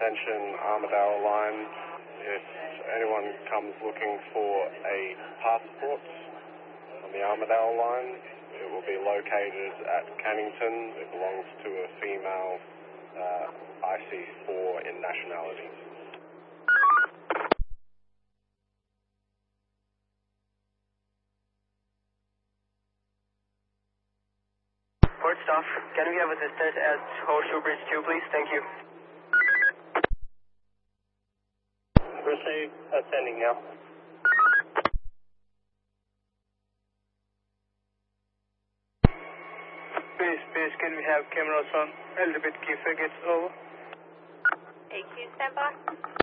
Attention Armadale line, if anyone comes looking for a passport on the Armadale line, it will be located at Cannington. It belongs to a female IC4 in nationality. Port staff, can we have assistance at Horseshoe Bridge 2, please? Thank you. Received, sending now. Base, can we have cameras on Elizabeth Key Frigates over? AQ standby.